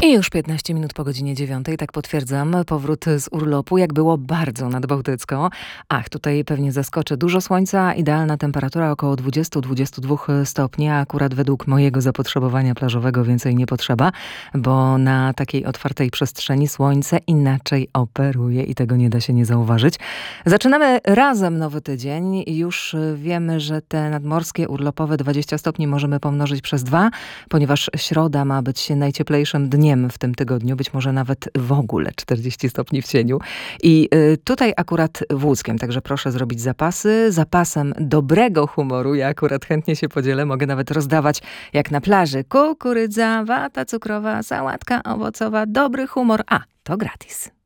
I już 15 minut po godzinie 9, tak potwierdzam, powrót z urlopu, jak było bardzo nadbałtycko. Ach, tutaj pewnie zaskoczę. Dużo słońca, idealna temperatura około 20-22 stopni, a akurat według mojego zapotrzebowania plażowego więcej nie potrzeba, bo na takiej otwartej przestrzeni słońce inaczej operuje i tego nie da się nie zauważyć. Zaczynamy razem nowy tydzień i już wiemy, że te nadmorskie urlopowe 20 stopni możemy pomnożyć przez 2, ponieważ środa ma być najcieplejszym dniem w tym tygodniu, być może nawet w ogóle 40 stopni w cieniu. I tutaj akurat w Łódzkiem, także proszę zrobić zapasy. Zapasem dobrego humoru, ja akurat chętnie się podzielę, mogę nawet rozdawać jak na plaży. Kukurydza, wata cukrowa, sałatka owocowa, dobry humor, a to gratis.